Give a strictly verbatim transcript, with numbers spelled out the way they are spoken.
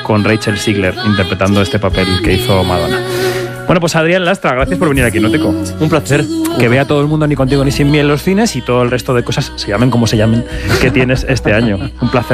con Rachel Ziegler interpretando este papel que hizo Madonna. Bueno, pues Adrián Lastra, gracias por venir aquí, Noteco. Un placer. Que vea todo el mundo Ni contigo ni sin mí en los cines y todo el resto de cosas, se llamen como se llamen, que tienes este año. Un placer.